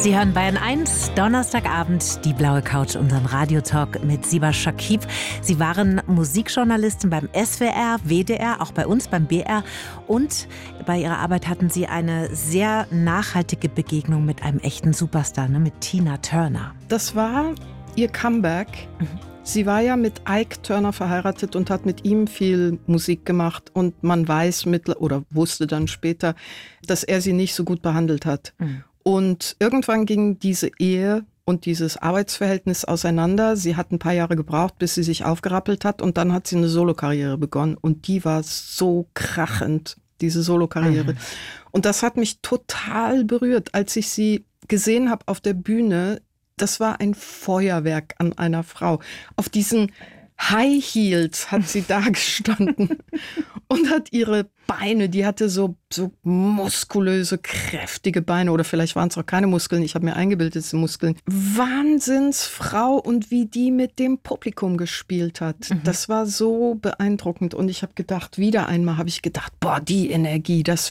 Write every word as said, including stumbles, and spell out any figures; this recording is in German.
Sie hören Bayern eins, Donnerstagabend, die blaue Couch, unseren Radiotalk mit Siba Shakib. Sie waren Musikjournalistin beim S W R, W D R, auch bei uns beim B R. Und bei Ihrer Arbeit hatten Sie eine sehr nachhaltige Begegnung mit einem echten Superstar, ne, mit Tina Turner. Das war ihr Comeback. Mhm. Sie war ja mit Ike Turner verheiratet und hat mit ihm viel Musik gemacht. Und man weiß mittler oder wusste dann später, dass er sie nicht so gut behandelt hat. Mhm. Und irgendwann ging diese Ehe und dieses Arbeitsverhältnis auseinander. Sie hat ein paar Jahre gebraucht, bis sie sich aufgerappelt hat. Und dann hat sie eine Solokarriere begonnen. Und die war so krachend, diese Solokarriere. Mhm. Und das hat mich total berührt, als ich sie gesehen habe auf der Bühne. Das war ein Feuerwerk an einer Frau. Auf diesen High Heels hat sie da gestanden und hat ihre Beine, die hatte so, so muskulöse, kräftige Beine, oder vielleicht waren es auch keine Muskeln, ich habe mir eingebildet, es sind Muskeln. Wahnsinnsfrau, und wie die mit dem Publikum gespielt hat. Mhm. Das war so beeindruckend, und ich habe gedacht, wieder einmal habe ich gedacht, boah, die Energie, das